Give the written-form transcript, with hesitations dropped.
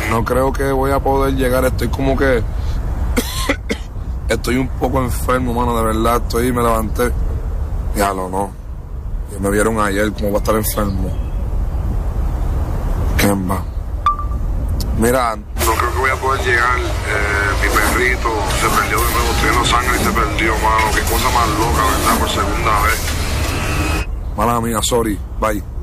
No creo que voy a poder llegar. Estoy como que... Estoy un poco enfermo, mano, de verdad. Me levanté. Diablo, no. Y me vieron ayer como va a estar enfermo. Kemba. Mira, no creo que voy a poder llegar. Mi perrito se perdió de nuevo. Estoy en Los Ángeles y se perdió, mano. Qué cosa más loca, ¿verdad? Por segunda vez. Mala mía, sorry. Bye.